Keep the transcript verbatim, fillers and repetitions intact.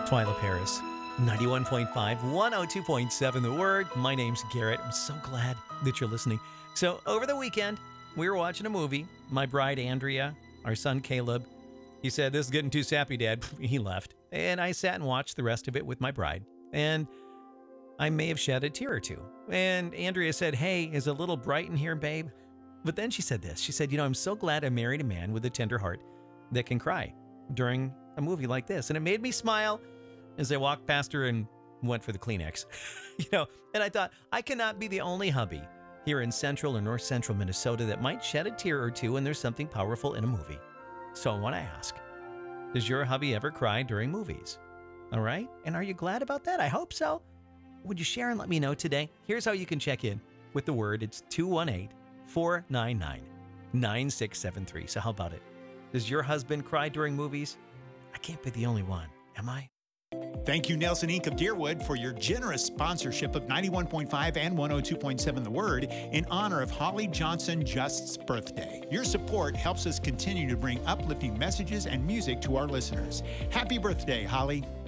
Twyla Paris, ninety-one point five, one oh two point seven The Word. My name's Garrett. I'm so glad that you're listening. So over the weekend, we were watching a movie. My bride, Andrea, our son, Caleb, he said, "This is getting too sappy, Dad." He left. And I sat and watched the rest of it with my bride. And I may have shed a tear or two. And Andrea said, "Hey, is a little bright in here, babe?" But then she said this. She said, "You know, I'm so glad I married a man with a tender heart that can cry during a movie like this." And it made me smile as I walked past her and went for the Kleenex. you know, and I thought, I cannot be the only hubby here in central or north central Minnesota that might shed a tear or two when there's something powerful in a movie. So I want to ask, does your hubby ever cry during movies? All right? And are you glad about that? I hope so. Would you share and let me know today? Here's how you can check in with The Word. It's two one eight, four nine nine, nine six seven three. So how about it? Does your husband cry during movies? I can't be the only one, am I? Thank you, Nelson Incorporated of Deerwood, for your generous sponsorship of ninety-one point five and one oh two point seven The Word in honor of Holly Johnson Just's birthday. Your support helps us continue to bring uplifting messages and music to our listeners. Happy birthday, Holly.